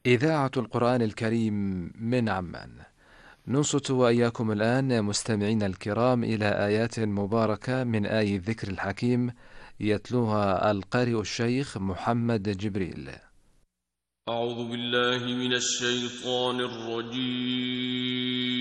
إذاعة القرآن الكريم من عمان. ننصت وإياكم الآن مستمعين الكرام إلى آيات مباركة من آي الذكر الحكيم، يتلوها القارئ الشيخ محمد جبريل. أعوذ بالله من الشيطان الرجيم.